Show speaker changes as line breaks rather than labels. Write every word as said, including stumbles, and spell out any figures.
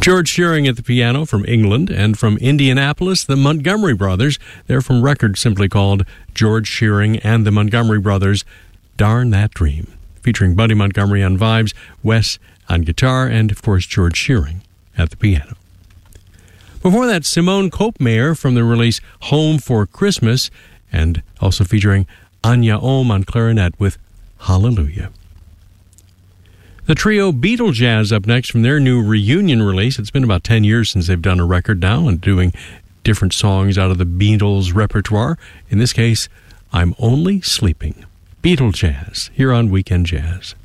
George Shearing at the piano from England, and from Indianapolis, the Montgomery Brothers. They're from record simply called George Shearing and the Montgomery Brothers, Darn That Dream, featuring Buddy Montgomery on vibes, Wes on guitar, and, of course, George Shearing at the piano. Before that, Simone Kopmeyer from the release Home for Christmas, and also featuring Anya Ohm on clarinet with Hallelujah. The trio Beatle Jazz up next from their new reunion release. It's been about ten years since they've done a record now and doing different songs out of the Beatles repertoire. In this case, I'm Only Sleeping. Beatle Jazz, here on Weekend Jazz.